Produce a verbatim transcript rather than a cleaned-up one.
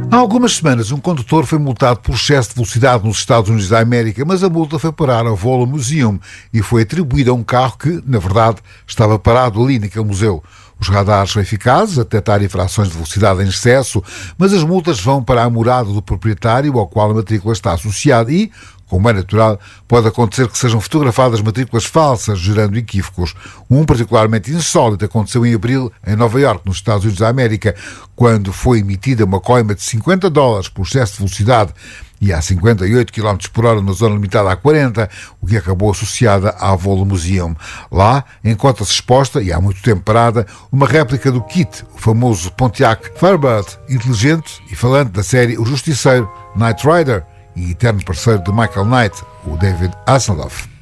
Há algumas semanas, um condutor foi multado por excesso de velocidade nos Estados Unidos da América, mas a multa foi parar ao Volo Museum e foi atribuída a um carro que, na verdade, estava parado ali naquele museu. Os radares são eficazes a detectar infrações de velocidade em excesso, mas as multas vão para a morada do proprietário ao qual a matrícula está associada e, como é natural, pode acontecer que sejam fotografadas matrículas falsas, gerando equívocos. Um particularmente insólito aconteceu em abril, em Nova Iorque, nos Estados Unidos da América, quando foi emitida uma coima de cinquenta dólares por excesso de velocidade e a cinquenta e oito quilómetros por hora na zona limitada a quarenta, o que acabou associada à Volo Museum. Lá encontra-se exposta, e há muito tempo parada, uma réplica do Kit, o famoso Pontiac Firebird, inteligente e falante da série O Justiceiro, Knight Rider, e eterno parceiro de Michael Knight, o David Hasselhoff.